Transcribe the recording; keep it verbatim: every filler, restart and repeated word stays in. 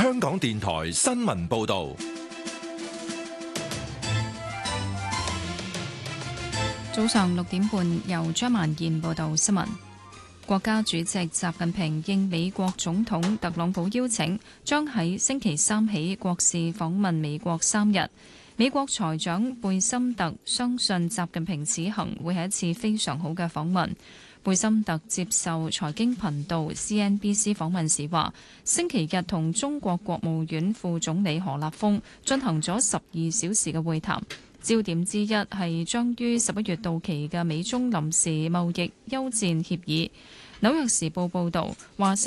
香港電台新聞報道。 早上六點半，由張曼燕報道新聞。國家主席習近平應美國總統特朗普邀請，將喺星期三起國事訪問美國三日。美國財長貝森特相信習近平此行會係一次非常好嘅訪問。貝森特接受財經頻道 C N B C 訪問時話，星期日同中國國務院副總理何立峰進行咗十二小時嘅會談，焦點之一係將於十一月到期嘅美中臨時貿易休戰協議。紐約時報報導話。